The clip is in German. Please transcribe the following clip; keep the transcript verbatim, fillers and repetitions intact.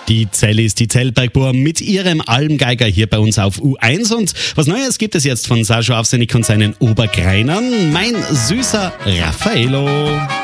Die Zellis, die Zeltbergbauer mit ihrem Almgeiger hier bei uns auf U eins. Und was Neues gibt es jetzt von Sascha Avsenik und seinen Obergreinern. Mein süßer Raffaello.